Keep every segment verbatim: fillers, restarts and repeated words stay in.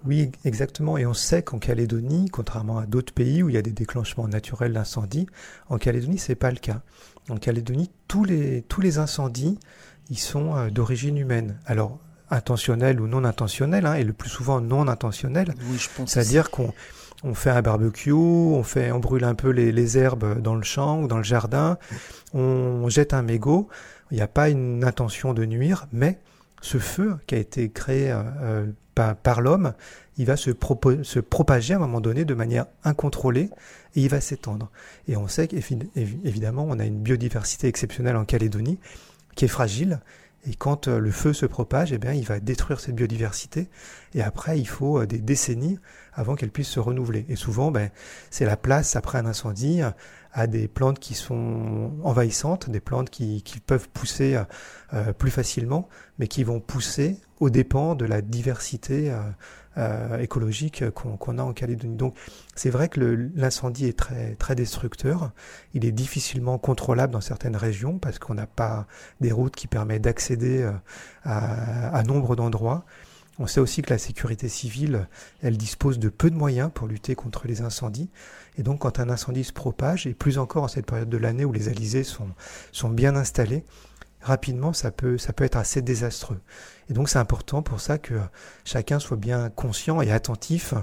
Oui, exactement. Et on sait qu'en Calédonie, contrairement à d'autres pays où il y a des déclenchements naturels d'incendies, en Calédonie, c'est pas le cas. En Calédonie, tous les, tous les incendies, ils sont euh, d'origine humaine. Alors, intentionnels ou non intentionnels, hein, et le plus souvent non intentionnels. Oui, je pense. C'est-à-dire qu'on on fait un barbecue, on fait, on brûle un peu les, les herbes dans le champ ou dans le jardin, on, on jette un mégot. Il n'y a pas une intention de nuire, mais ce feu qui a été créé euh, par, par l'homme, il va se, propo- se propager à un moment donné de manière incontrôlée et il va s'étendre. Et on sait qu'évidemment, on a une biodiversité exceptionnelle en Calédonie qui est fragile. Et quand euh, le feu se propage, eh bien, il va détruire cette biodiversité. Et après, il faut euh, des décennies avant qu'elle puisse se renouveler. Et souvent, ben, c'est la place, après un incendie, euh, à des plantes qui sont envahissantes, des plantes qui, qui peuvent pousser euh, plus facilement, mais qui vont pousser aux dépens de la diversité euh, euh, écologique qu'on, qu'on a en Calédonie. Donc, c'est vrai que le, l'incendie est très, très destructeur. Il est difficilement contrôlable dans certaines régions parce qu'on n'a pas des routes qui permettent d'accéder euh, à, à nombre d'endroits. On sait aussi que la sécurité civile, elle dispose de peu de moyens pour lutter contre les incendies. Et donc, quand un incendie se propage, et plus encore en cette période de l'année où les alizés sont, sont bien installés, rapidement, ça peut, ça peut être assez désastreux. Et donc, c'est important pour ça que chacun soit bien conscient et attentif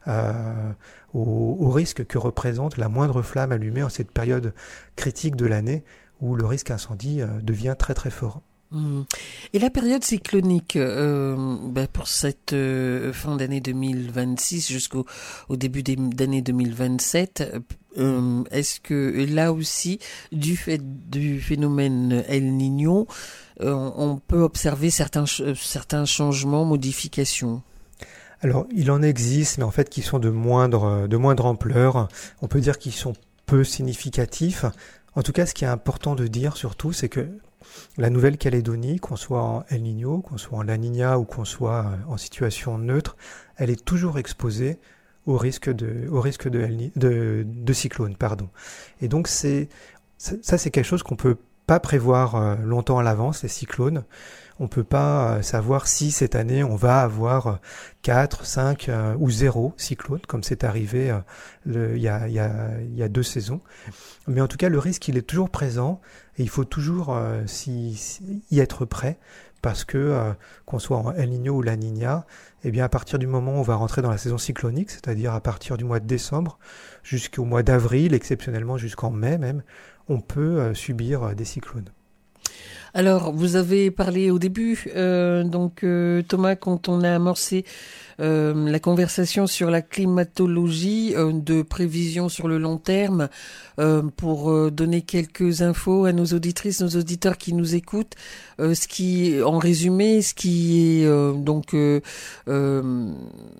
euh, au, au risque que représente la moindre flamme allumée en cette période critique de l'année où le risque incendie euh, devient très très fort. Mmh. Et la période cyclonique, euh, ben pour cette euh, fin d'année deux mille vingt-six jusqu'au au début des, d'année deux mille vingt-sept, euh, est-ce que là aussi, du fait du phénomène El Niño, euh, on peut observer certains, certains changements, modifications? Alors, il en existe, mais en fait, qui sont de moindre, de moindre ampleur. On peut dire qu'ils sont peu significatifs. En tout cas, ce qui est important de dire surtout, c'est que la Nouvelle-Calédonie, qu'on soit en El Niño, qu'on soit en La Niña ou qu'on soit en situation neutre, elle est toujours exposée au risque de, au risque de, El, de, de cyclone, pardon. Et donc c'est, ça, c'est quelque chose qu'on peut pas prévoir longtemps à l'avance, les cyclones. On peut pas savoir si cette année on va avoir quatre, cinq euh, ou zéro cyclones, comme c'est arrivé euh, le, il, y a, il, y a, il y a deux saisons. Mais en tout cas, le risque, il est toujours présent et il faut toujours euh, s'y, s'y, y être prêt parce que, euh, qu'on soit en El Niño ou La Niña, eh bien, à partir du moment où on va rentrer dans la saison cyclonique, c'est-à-dire à partir du mois de décembre jusqu'au mois d'avril, exceptionnellement jusqu'en mai même, on peut euh, subir euh, des cyclones. Alors, vous avez parlé au début, euh, donc euh, Thomas, quand on a amorcé euh, la conversation sur la climatologie, euh, de prévision sur le long terme, euh, pour euh, donner quelques infos à nos auditrices, nos auditeurs qui nous écoutent, euh, ce qui, en résumé, ce qui est euh, donc euh, euh,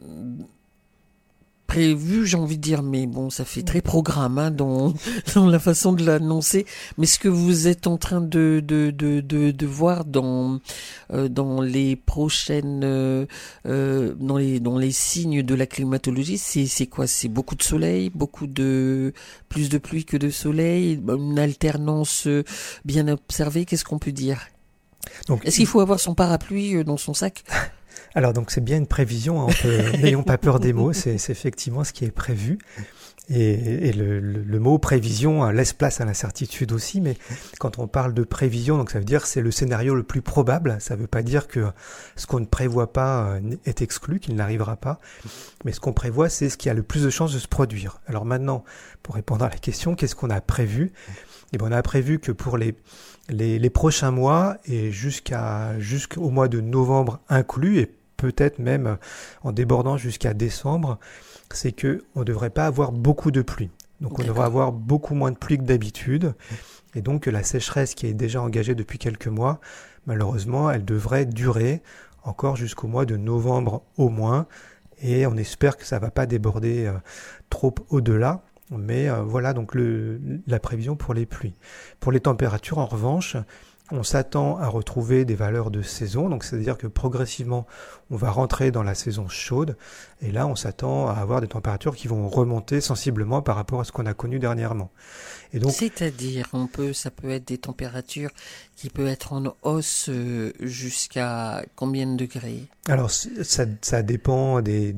prévu, j'ai envie de dire, mais bon, ça fait très programme hein, dans, dans la façon de l'annoncer. Mais ce que vous êtes en train de de de de, de voir dans euh, dans les prochaines euh, euh, dans les dans les signes de la climatologie, c'est c'est quoi? C'est beaucoup de soleil, beaucoup de plus de pluie que de soleil, une alternance bien observée. Qu'est-ce qu'on peut dire? Donc, est-ce qu'il faut avoir son parapluie dans son sac? Alors donc c'est bien une prévision, hein, on peut, n'ayons pas peur des mots, c'est, c'est effectivement ce qui est prévu. Et, et le, le, le mot prévision hein, laisse place à l'incertitude aussi, mais quand on parle de prévision, donc ça veut dire que c'est le scénario le plus probable. Ça ne veut pas dire que ce qu'on ne prévoit pas euh, est exclu, qu'il n'arrivera pas, mais ce qu'on prévoit, c'est ce qui a le plus de chances de se produire. Alors maintenant, pour répondre à la question, qu'est-ce qu'on a prévu? Eh bien, on a prévu que pour les les, les prochains mois et jusqu'à jusqu'au mois de novembre inclus, et peut-être même en débordant jusqu'à décembre, c'est que on ne devrait pas avoir beaucoup de pluie. Donc on D'accord. devrait avoir beaucoup moins de pluie que d'habitude. Et donc la sécheresse qui est déjà engagée depuis quelques mois, malheureusement, elle devrait durer encore jusqu'au mois de novembre au moins. Et on espère que ça ne va pas déborder euh, trop au-delà. Mais euh, voilà donc le, la prévision pour les pluies. Pour les températures, en revanche, on s'attend à retrouver des valeurs de saison, donc c'est-à-dire que progressivement, on va rentrer dans la saison chaude, et là, on s'attend à avoir des températures qui vont remonter sensiblement par rapport à ce qu'on a connu dernièrement. Et donc, c'est-à-dire, on peut, ça peut être des températures qui peuvent être en hausse jusqu'à combien de degrés? Alors, ça, ça dépend des